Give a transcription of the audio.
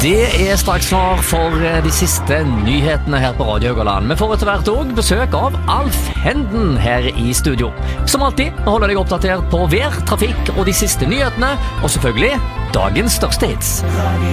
Det straks klar for de siste nyhetene her på Radio Haugaland. Vi får etter hvert også besøk av Alf Henden her i studio. Som alltid holder deg oppdatert på vær, trafikk og de siste nyhetene, og selvfølgelig dagens største hits.